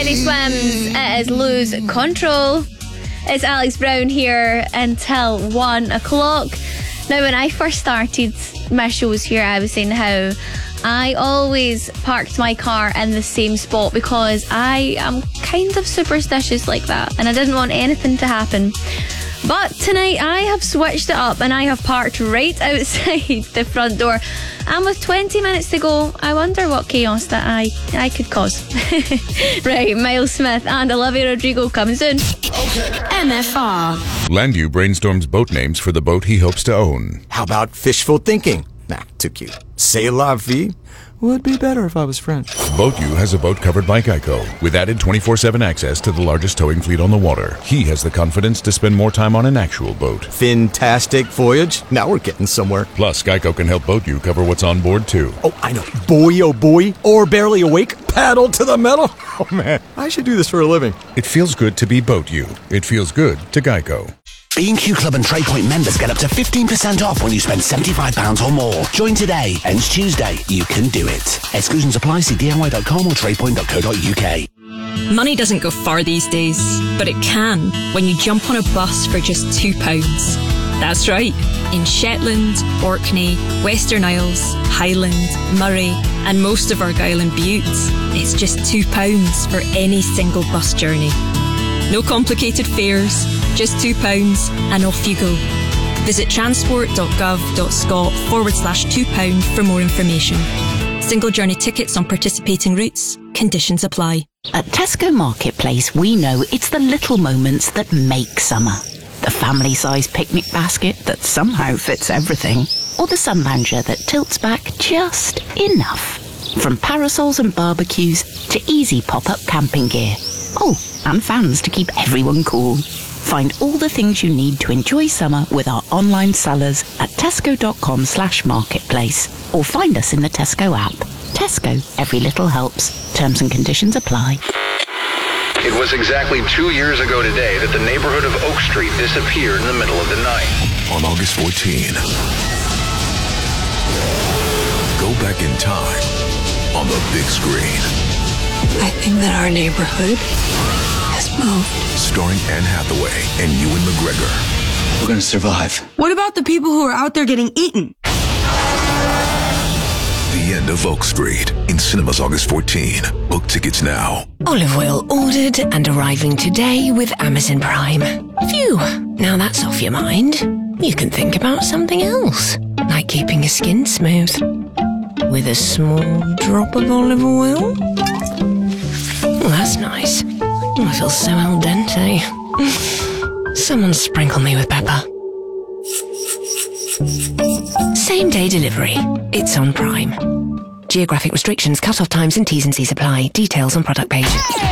Everybody Swims. It is Lose Control. It's Alex Brown here until 1 o'clock. Now, when I first started my shows here, I was saying how I always parked my car in the same spot because I am kind of superstitious like that, and I didn't want anything to happen. But tonight I have switched it up and I have parked right outside the front door. And with 20 minutes to go, I wonder what chaos that I could cause. Right, Miles Smith and Olivia Rodrigo coming soon. Okay. MFR. Landu brainstorms boat names for the boat he hopes to own. How about fishful thinking? Nah, too cute. C'est la vie would be better if I was French. BoatU has a boat covered by Geico with added 24/7 access to the largest towing fleet on the water. He has the confidence to spend more time on an actual boat. Fantastic voyage. Now we're getting somewhere. Plus, Geico can help BoatU cover what's on board too. Oh, I know. Boy, oh boy. Or barely awake. Paddle to the metal. Oh man, I should do this for a living. It feels good to be BoatU. It feels good to Geico. B&Q Club and TradePoint members get up to 15% off when you spend £75 or more. Join today. Ends Tuesday. You can do it. Exclusions apply. See DIY.com or tradepoint.co.uk. Money doesn't go far these days, but it can when you jump on a bus for just £2. That's right. In Shetland, Orkney, Western Isles, Highland, Murray, and most of Argyll and Bute, it's just £2 for any single bus journey. No complicated fares, just £2 and off you go. Visit transport.gov.scot/£2 for more information. Single journey tickets on participating routes. Conditions apply. At Tesco Marketplace, we know it's the little moments that make summer. The family-sized picnic basket that somehow fits everything. Or the sun lounger that tilts back just enough. From parasols and barbecues to easy pop-up camping gear. Oh, and fans to keep everyone cool. Find all the things you need to enjoy summer with our online sellers at tesco.com/marketplace or find us in the Tesco app. Tesco, every little helps. Terms and conditions apply. It was exactly 2 years ago today that the neighborhood of Oak Street disappeared in the middle of the night. On August 14, go back in time on the big screen. I think that our neighborhood has moved. Starring Anne Hathaway and Ewan McGregor. We're going to survive. What about the people who are out there getting eaten? The End of Oak Street in cinemas August 14. Book tickets now. Olive oil ordered and arriving today with Amazon Prime. Phew, now that's off your mind. You can think about something else, like keeping your skin smooth. With a small drop of olive oil. Oh, that's nice. Oh, I feel so al dente. Someone sprinkle me with pepper. Same day delivery. It's on Prime. Geographic restrictions, cut-off times and T's and C's apply. Details on product page.